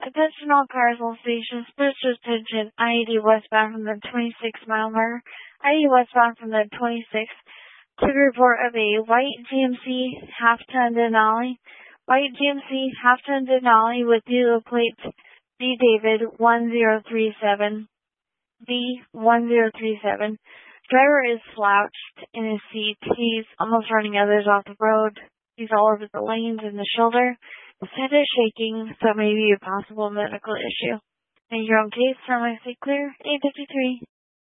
Attention all cars, all stations, special attention, IED westbound from the 26-mile marker, IED westbound from the 26th, to the report of a white GMC half-ton Denali, with dealer plates D David 1037, D1037. Driver is slouched in his seat. He's almost running others off the road. He's all over the lanes and the shoulder. His head is shaking, so it may be a possible medical issue. Make your own case from my clear 853.